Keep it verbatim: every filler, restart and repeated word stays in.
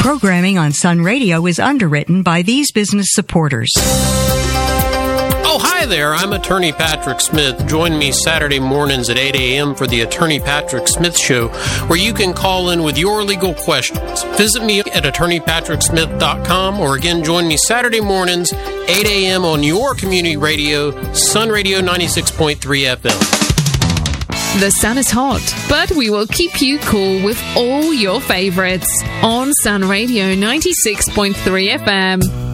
Programming on Sun Radio is underwritten by these business supporters. Oh, hi there. I'm Attorney Patrick Smith. Join me Saturday mornings at eight a.m. for the Attorney Patrick Smith Show, where you can call in with your legal questions. Visit me at attorney patrick smith dot com, or again, join me Saturday mornings, eight a.m. on your community radio, Sun Radio ninety-six point three F M. The sun is hot, but we will keep you cool with all your favorites on Sun Radio ninety-six point three F M.